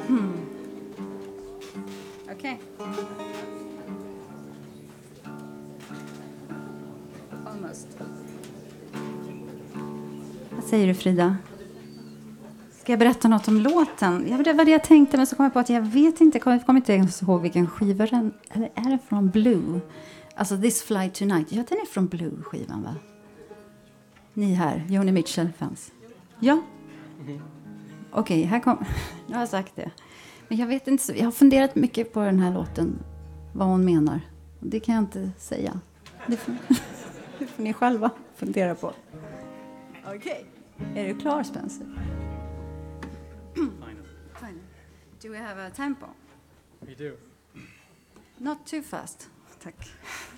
Okej. Almost. Vad säger du, Frida? Ska jag berätta något om låten? Ja, det var det jag tänkte, men så kom jag på att jag vet inte, jag kommer inte ens ihåg vilken skiva den, eller är det från Blue? Alltså This Flight Tonight. Ja, den är från Blue-skivan, va? Ni här, Joni Mitchell-fans. Ja? Okej, här kom... Jag har sagt det. Men jag vet inte, jag har funderat mycket på den här låten. Vad hon menar. Det kan jag inte säga. Det får ni själva fundera på. Okej. Är du klar, Spencer? Fine. Do we have a tempo? We do. Not too fast. Tack.